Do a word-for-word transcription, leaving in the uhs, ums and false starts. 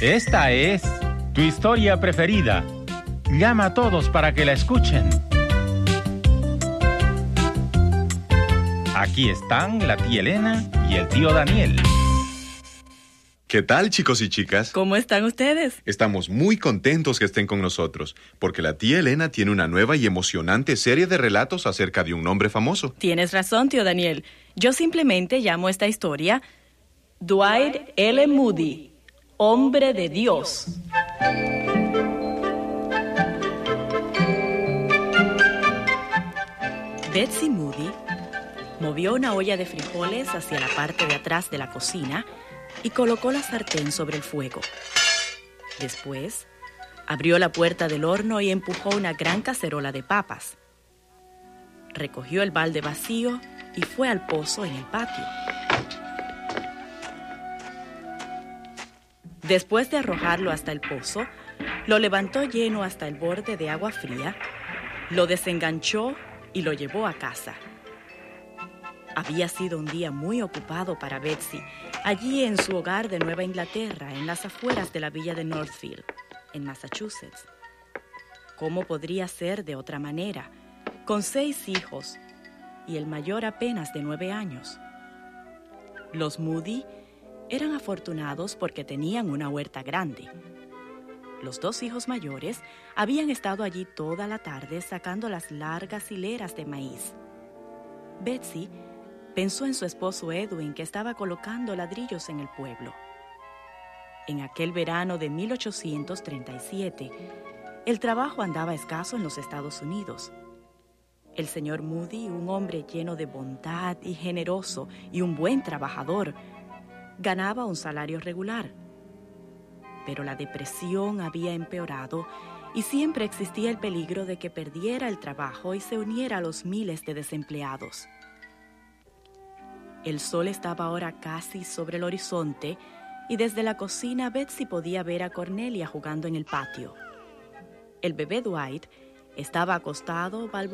Esta es tu historia preferida. Llama a todos para que la escuchen. Aquí están la tía Elena y el tío Daniel. ¿Qué tal, chicos y chicas? ¿Cómo están ustedes? Estamos muy contentos que estén con nosotros, porque la tía Elena tiene una nueva y emocionante serie de relatos acerca de un hombre famoso. Tienes razón, tío Daniel. Yo simplemente llamo esta historia Dwight L. Moody, hombre de Dios. Betsy Moody movió una olla de frijoles hacia la parte de atrás de la cocina y colocó la sartén sobre el fuego. Después, abrió la puerta del horno y empujó una gran cacerola de papas. Recogió el balde vacío y fue al pozo en el patio. Después de arrojarlo hasta el pozo, lo levantó lleno hasta el borde de agua fría, lo desenganchó y lo llevó a casa. Había sido un día muy ocupado para Betsy, allí en su hogar de Nueva Inglaterra, en las afueras de la villa de Northfield, en Massachusetts. ¿Cómo podría ser de otra manera, con seis hijos y el mayor apenas de nueve años? Los Moody eran afortunados porque tenían una huerta grande. Los dos hijos mayores habían estado allí toda la tarde sacando las largas hileras de maíz. Betsy pensó en su esposo Edwin, que estaba colocando ladrillos en el pueblo. En aquel verano de mil ochocientos treinta y siete, el trabajo andaba escaso en los Estados Unidos. El señor Moody, un hombre lleno de bondad y generoso y un buen trabajador, ganaba un salario regular. Pero la depresión había empeorado y siempre existía el peligro de que perdiera el trabajo y se uniera a los miles de desempleados. El sol estaba ahora casi sobre el horizonte y desde la cocina Betsy podía ver a Cornelia jugando en el patio. El bebé Dwight estaba acostado balbuceando